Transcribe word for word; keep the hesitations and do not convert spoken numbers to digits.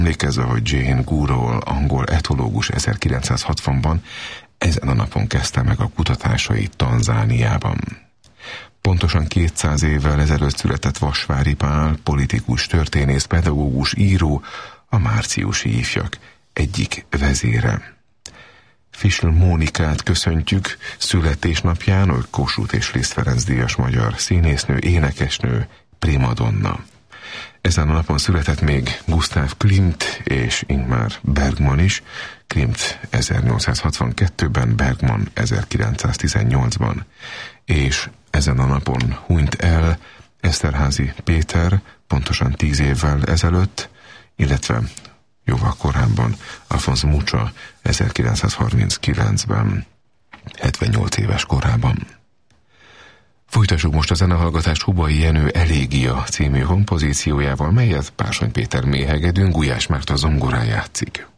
Emlékezve, hogy Jane Goodall, angol etológus ezerkilencszázhatvanban ezen a napon kezdte meg a kutatásait Tanzániában. Pontosan kétszáz évvel ezelőtt született Vasvári Pál, politikus, történész, pedagógus, író, a márciusi ifjak egyik vezére. Fischl Mónikát köszöntjük születésnapján, hogy Kossuth és Liszt Ferenc díjas magyar színésznő, énekesnő, primadonna. Ezen a napon született még Gustav Klimt és Ingmar Bergman is, Klimt ezernyolcszázhatvankettőben, Bergman ezerkilencszáztizennyolcban, és ezen a napon hunyt el Eszterházy Péter pontosan tíz évvel ezelőtt, illetve jóval korábban Alfonz Mucha ezerkilencszázharminckilencben, hetvennyolc éves korában. Folytassuk most a zenehallgatást Hubai Jenő Elégia című kompozíciójával, melyet Bársony Péter méhegedőn, Gulyás Márta zongorán játszik.